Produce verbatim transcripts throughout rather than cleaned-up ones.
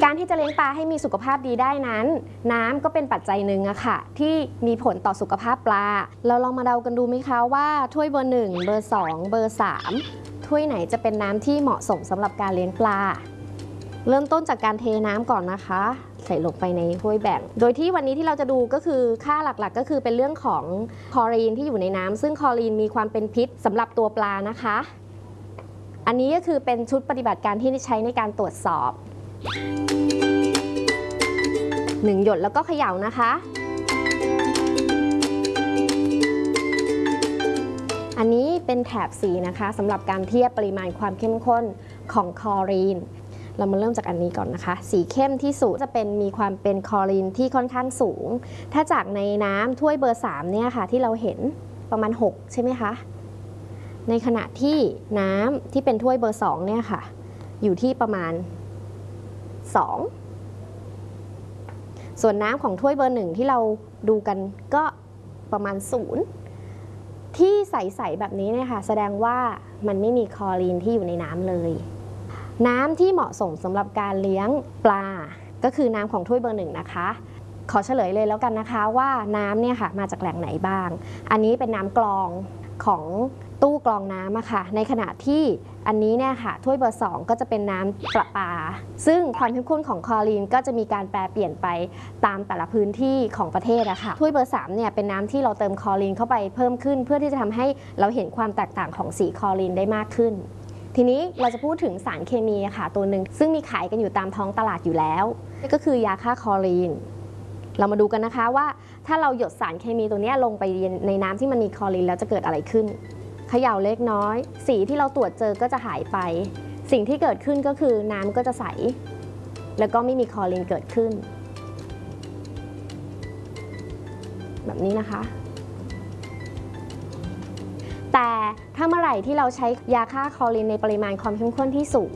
การที่จะเลี้ยงปลาให้มีสุขภาพดีได้นั้นน้ำก็เป็นปัจจัยหนึ่งอะค่ะที่มีผลต่อสุขภาพปลาเราลองมาเดากันดูไหมคะว่าถ้วยเบอร์หนึ่งเบอร์สองเบอร์สามถ้วยไหนจะเป็นน้ำที่เหมาะสมสำหรับการเลี้ยงปลาเริ่มต้นจากการเทน้ำก่อนนะคะใส่ลงไปในถ้วยแบ่งโดยที่วันนี้ที่เราจะดูก็คือค่าหลักๆก็คือเป็นเรื่องของคลอรีนที่อยู่ในน้ำซึ่งคลอรีนมีความเป็นพิษสำหรับตัวปลานะคะอันนี้ก็คือเป็นชุดปฏิบัติการที่ใช้ในการตรวจสอบหนึ่งหยดแล้วก็เขย่านะคะอันนี้เป็นแถบสีนะคะสำหรับการเทียบปริมาณความเข้มข้นของคลอรีนเรามาเริ่มจากอันนี้ก่อนนะคะสีเข้มที่สุดจะเป็นมีความเป็นคลอรีนที่ค่อนข้างสูงถ้าจากในน้ำถ้วยเบอร์สามเนี่ยค่ะที่เราเห็นประมาณหกใช่ไหมคะในขณะที่น้ำที่เป็นถ้วยเบอร์สองเนี่ยค่ะอยู่ที่ประมาณสองส่วนน้ำของถ้วยเบอร์หนึ่งที่เราดูกันก็ประมาณศูนย์ที่ใสๆแบบนี้เนี่ยค่ะแสดงว่ามันไม่มีคลอรีนที่อยู่ในน้ำเลยน้ำที่เหมาะสมสำหรับการเลี้ยงปลาก็คือน้ำของถ้วยเบอร์หนึ่งนะคะขอเฉลยเลยแล้วกันนะคะว่าน้ำเนี่ยค่ะมาจากแหล่งไหนบ้างอันนี้เป็นน้ำกรองของตู้กรองน้ำอะค่ะในขณะที่อันนี้เนี่ยค่ะถ้วยเบอร์สองก็จะเป็นน้ำประปาซึ่งความเข้มข้นของคลอรีนก็จะมีการแปรเปลี่ยนไปตามแต่ละพื้นที่ของประเทศอะค่ะถ้วยเบอร์สามเนี่ยเป็นน้ำที่เราเติมคลอรีนเข้าไปเพิ่มขึ้นเพื่อที่จะทำให้เราเห็นความแตกต่างของสีคลอรีนได้มากขึ้นทีนี้เราจะพูดถึงสารเคมีค่ะตัวหนึ่งซึ่งมีขายกันอยู่ตามท้องตลาดอยู่แล้วก็คือยาฆ่าคลอรีนเรามาดูกันนะคะว่าถ้าเราหยดสารเคมีตัวนี้ลงไปในน้ำที่มันมีคลอรีนแล้วจะเกิดอะไรขึ้นเขย่าเล็กน้อยสีที่เราตรวจเจอก็จะหายไปสิ่งที่เกิดขึ้นก็คือน้ำก็จะใสแล้วก็ไม่มีคลอรีนเกิดขึ้นแบบนี้นะคะแต่ถ้าเมื่อไหร่ที่เราใช้ยาฆ่าคลอรีนในปริมาณความเข้มข้นที่สูง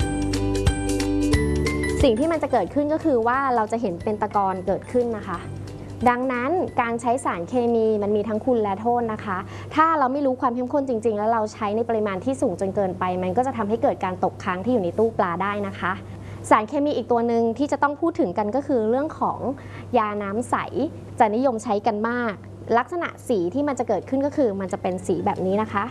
สิ่งที่มันจะเกิดขึ้นก็คือว่าเราจะเห็นเป็นตะกอนเกิดขึ้นนะคะดังนั้นการใช้สารเคมีมันมีทั้งคุณและโทษนะคะถ้าเราไม่รู้ความเข้มข้นจริงๆแล้วเราใช้ในปริมาณที่สูงจนเกินไปมันก็จะทำให้เกิดการตกค้างที่อยู่ในตู้ปลาได้นะคะสารเคมีอีกตัวหนึ่งที่จะต้องพูดถึงกันก็คือเรื่องของยาน้ำใสจะนิยมใช้กันมากลักษณะสีที่มันจะเกิดขึ้นก็คือมันจะเป็นสีแบบนี้นะคะ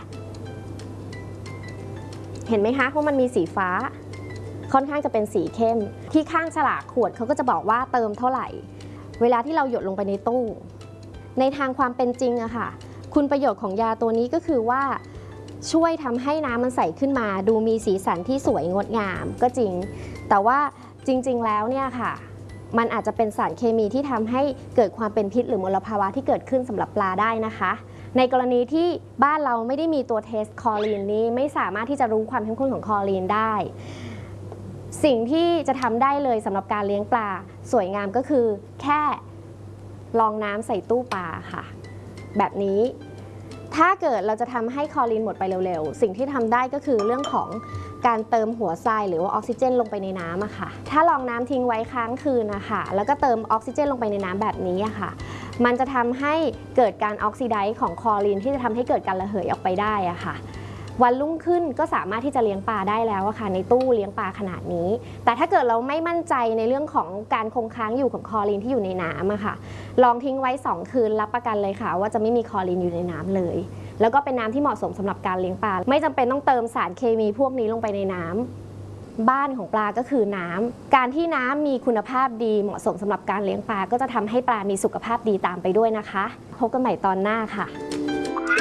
เห็นไหมคะว่ามันมีสีฟ้าค่อนข้างจะเป็นสีเข้มที่ข้างฉลากขวดเขาก็จะบอกว่าเติมเท่าไหร่เวลาที่เราหยดลงไปในตู้ในทางความเป็นจริงอะค่ะคุณประโยชน์ของยาตัวนี้ก็คือว่าช่วยทำให้น้ำมันใสขึ้นมาดูมีสีสันที่สวยงดงามก็จริงแต่ว่าจริงๆแล้วเนี่ยค่ะมันอาจจะเป็นสารเคมีที่ทำให้เกิดความเป็นพิษหรือมลภาวะที่เกิดขึ้นสำหรับปลาได้นะคะในกรณีที่บ้านเราไม่ได้มีตัวเทสคลอรีนนี้ไม่สามารถที่จะรู้ความเข้มข้นของคลอรีนได้สิ่งที่จะทำได้เลยสำหรับการเลี้ยงปลาสวยงามก็คือแค่ลองน้ำใส่ตู้ปลาค่ะแบบนี้ถ้าเกิดเราจะทำให้คลอรีนหมดไปเร็วๆสิ่งที่ทำได้ก็คือเรื่องของการเติมหัวทรายหรือว่าออกซิเจนลงไปในน้ำอะค่ะถ้าลองน้ำทิ้งไว้ค้างคืนนะคะแล้วก็เติมออกซิเจนลงไปในน้ำแบบนี้อะค่ะมันจะทำให้เกิดการออกซิไดซ์ของคลอรีนที่จะทำให้เกิดการระเหยออกไปได้อะค่ะวันรุ่งขึ้นก็สามารถที่จะเลี้ยงปลาได้แล้วอะค่ะในตู้เลี้ยงปลาขนาดนี้แต่ถ้าเกิดเราไม่มั่นใจในเรื่องของการคงค้างอยู่ของคลอรีนที่อยู่ในน้ำอะค่ะลองทิ้งไว้สองคืนรับประกันเลยค่ะว่าจะไม่มีคลอรีนอยู่ในน้ำเลยแล้วก็เป็นน้ำที่เหมาะสมสำหรับการเลี้ยงปลาไม่จำเป็นต้องเติมสารเคมีพวกนี้ลงไปในน้ำบ้านของปลาก็คือน้ำการที่น้ำมีคุณภาพดีเหมาะสมสำหรับการเลี้ยงปลาก็จะทำให้ปลามีสุขภาพดีตามไปด้วยนะคะพบกันใหม่ตอนหน้าค่ะ